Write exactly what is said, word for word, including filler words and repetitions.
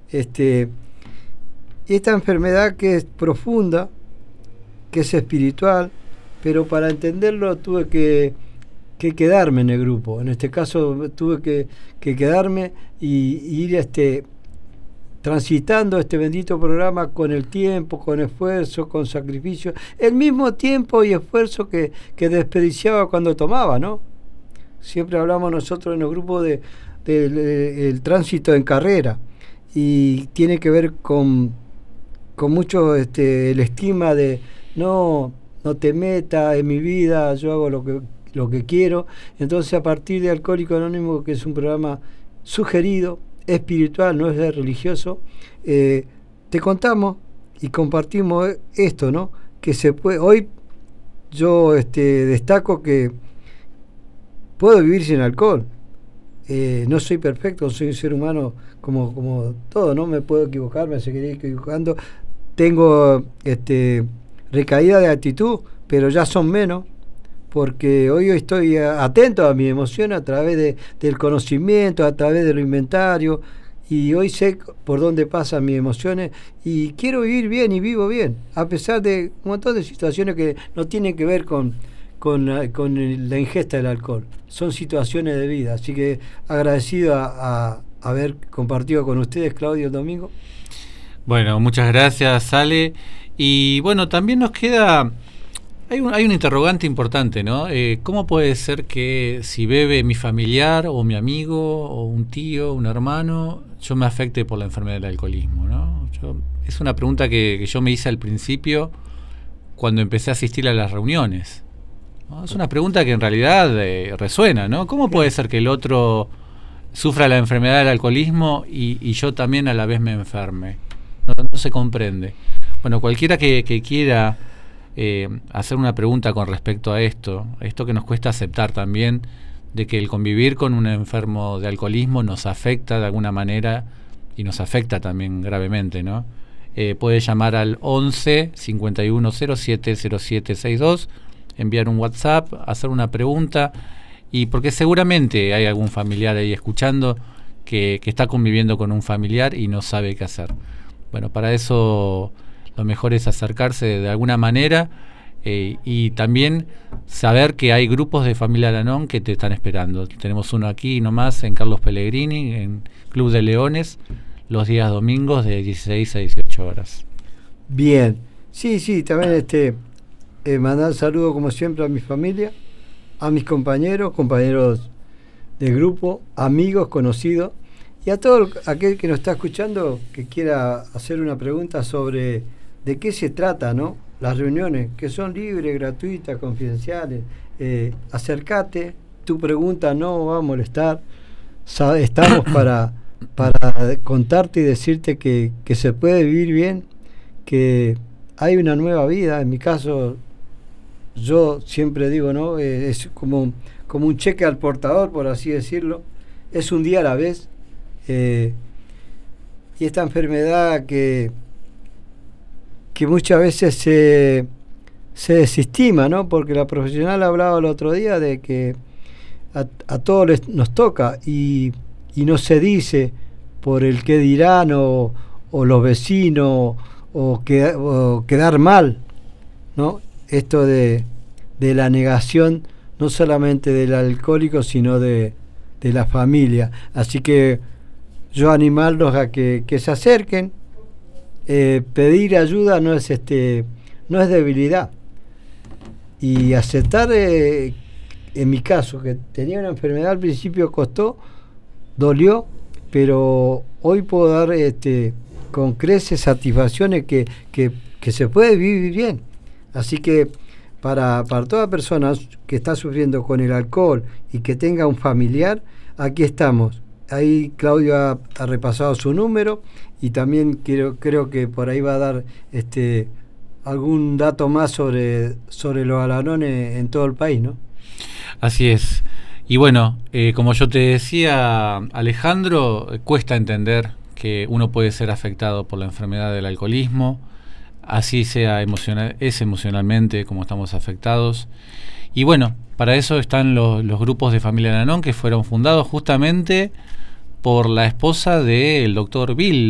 Este, esta enfermedad que es profunda, que es espiritual, pero para entenderlo tuve que, que quedarme en el grupo. En este caso tuve que, que quedarme y, y ir este, transitando este bendito programa con el tiempo, con esfuerzo, con sacrificio, el mismo tiempo y esfuerzo que, que desperdiciaba cuando tomaba, ¿no? Siempre hablamos nosotros en los grupos de, de, de el tránsito en carrera, y tiene que ver con, con mucho este, el estigma de no, no te metas en mi vida, yo hago lo que, lo que quiero. Entonces, a partir de Alcohólico Anónimo, que es un programa sugerido, espiritual, no es religioso, eh, te contamos y compartimos esto, ¿no? Que se puede. Hoy yo este, destaco que puedo vivir sin alcohol. Eh, no soy perfecto, soy un ser humano como, como todo, ¿no? Me puedo equivocar, me seguiré equivocando. Tengo este, recaída de actitud, pero ya son menos, porque hoy estoy atento a mi emoción a través de, del conocimiento, a través de lo inventario, y hoy sé por dónde pasan mis emociones y quiero vivir bien y vivo bien, a pesar de un montón de situaciones que no tienen que ver con, con, con el, la ingesta del alcohol. Son situaciones de vida, así que agradecido a, a haber compartido con ustedes, Claudio, el domingo. Bueno, muchas gracias, Ale. Y bueno, también nos queda... Hay un, hay un interrogante importante, ¿no? Eh, ¿Cómo puede ser que si bebe mi familiar o mi amigo o un tío, un hermano, yo me afecte por la enfermedad del alcoholismo, ¿no? Yo, es una pregunta que, que yo me hice al principio cuando empecé a asistir a las reuniones, ¿no? Es una pregunta que en realidad eh, resuena, ¿no? ¿Cómo puede ser que el otro sufra la enfermedad del alcoholismo y, y yo también a la vez me enferme? No, no se comprende. Bueno, cualquiera que, que quiera... Eh, hacer una pregunta con respecto a esto, esto que nos cuesta aceptar también, de que el convivir con un enfermo de alcoholismo nos afecta de alguna manera y nos afecta también gravemente, ¿no? Eh, puede llamar al once, cincuenta y uno cero siete, cero siete sesenta y dos, enviar un WhatsApp, hacer una pregunta, y porque seguramente hay algún familiar ahí escuchando que, que está conviviendo con un familiar y no sabe qué hacer. Bueno, para eso lo mejor es acercarse de alguna manera eh, y también saber que hay grupos de Familia Al-Anon que te están esperando. Tenemos uno aquí nomás en Carlos Pellegrini, en Club de Leones, los días domingos de dieciséis a dieciocho horas. Bien, sí, sí, también este, eh, mandar saludos como siempre a mi familia, a mis compañeros, compañeros de grupo, amigos, conocidos, y a todo aquel que nos está escuchando que quiera hacer una pregunta sobre de qué se trata, ¿no? Las reuniones, que son libres, gratuitas, confidenciales. Eh, acércate, tu pregunta no va a molestar. Estamos para, para contarte y decirte que, que se puede vivir bien, que hay una nueva vida. En mi caso, yo siempre digo, ¿no? Eh, es como, como un cheque al portador, por así decirlo. Es un día a la vez. Eh, y esta enfermedad que que muchas veces se, se desestima, ¿no? Porque la profesional hablaba el otro día de que a, a todos les, nos toca y, y no se dice por el qué dirán o, o los vecinos o, que, o quedar mal, ¿no? Esto de, de la negación no solamente del alcohólico sino de, de la familia. Así que yo animarlos a que, que se acerquen. Eh, pedir ayuda no es este no es debilidad, y aceptar eh, en mi caso que tenía una enfermedad al principio costó, dolió, pero hoy puedo dar este con creces satisfacciones que, que, que se puede vivir bien. Así que para, para toda persona que está sufriendo con el alcohol y que tenga un familiar, aquí estamos. Ahí Claudio ha, ha repasado su número y también quiero, creo que por ahí va a dar este algún dato más sobre, sobre los alanones en todo el país, ¿no? Así es. Y bueno, eh, como yo te decía, Alejandro, cuesta entender que uno puede ser afectado por la enfermedad del alcoholismo, así sea emocional, es emocionalmente como estamos afectados. Y bueno, para eso están los, los grupos de Familia Al-Anon que fueron fundados justamente por la esposa del doctor Bill.